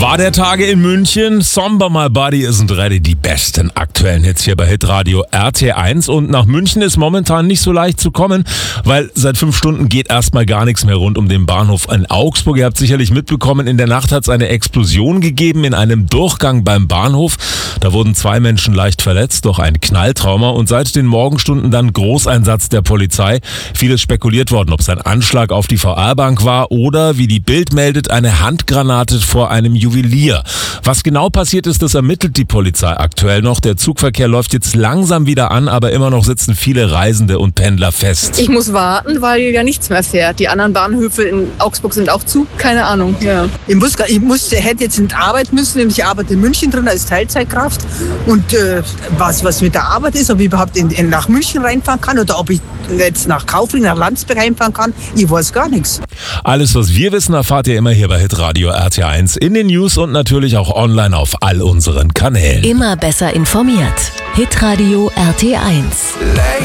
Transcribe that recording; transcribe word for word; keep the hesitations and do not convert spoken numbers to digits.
War der Tage in München. Somber My Body Isn't Ready. Die besten aktuellen Hits hier bei Hitradio R T eins. Und nach München ist momentan nicht so leicht zu kommen, weil seit fünf Stunden geht erstmal gar nichts mehr rund um den Bahnhof in Augsburg. Ihr habt sicherlich mitbekommen, in der Nacht hat es eine Explosion gegeben in einem Durchgang beim Bahnhof. Da wurden zwei Menschen leicht verletzt durch ein Knalltrauma. Und seit den Morgenstunden dann Großeinsatz der Polizei. Vieles spekuliert worden, ob es ein Anschlag auf die V R-Bank war oder, wie die Bild meldet, eine Handgranate vor einem Juwelier. Was genau passiert ist, das ermittelt die Polizei aktuell noch. Der Zugverkehr läuft jetzt langsam wieder an, aber immer noch sitzen viele Reisende und Pendler fest. Ich muss warten, weil ja nichts mehr fährt. Die anderen Bahnhöfe in Augsburg sind auch zu. Keine Ahnung. Ja. Ich, muss, ich muss, hätte jetzt in die Arbeit müssen, nämlich ich arbeite in München drin als Teilzeitkraft. Und äh, was, was mit der Arbeit ist, ob ich überhaupt in, in, nach München reinfahren kann oder ob ich jetzt nach Kaufling, nach Landsberg reinfahren kann, ich weiß gar nichts. Alles, was wir wissen, erfahrt ihr immer hier bei Hitradio R T eins in den News und natürlich auch online auf all unseren Kanälen. Immer besser informiert. Hitradio R T eins.